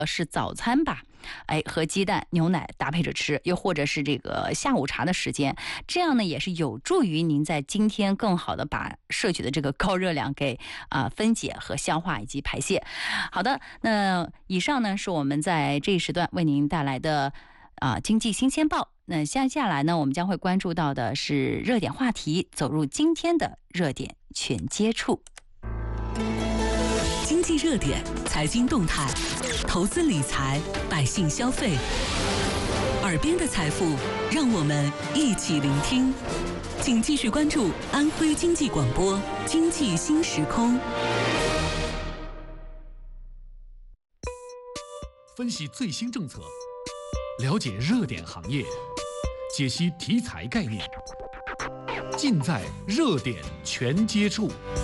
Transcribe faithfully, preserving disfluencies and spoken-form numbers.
是早餐吧，哎，和鸡蛋、牛奶搭配着吃，又或者是这个下午茶的时间，这样呢也是有助于您在今天更好的把摄取的这个高热量给啊、呃、分解和消化以及排泄。好的，那以上呢是我们在这一时段为您带来的啊、呃、经济新鲜报。那接下来呢，我们将会关注到的是热点话题，走入今天的热点全接触。 经济热点、财经动态、投资理财、百姓消费，耳边的财富，让我们一起聆听。请继续关注安徽经济广播《经济新时空》， 分析最新政策，了解热点行业，解析题材概念，尽在热点全接触。